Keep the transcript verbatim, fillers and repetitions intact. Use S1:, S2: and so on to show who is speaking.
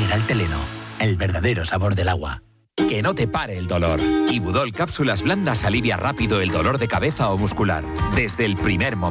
S1: Mineral Teleno, el verdadero sabor del agua.
S2: Que no te pare el dolor. Ibudol Cápsulas Blandas alivia rápido el dolor de cabeza o muscular, desde el primer momento.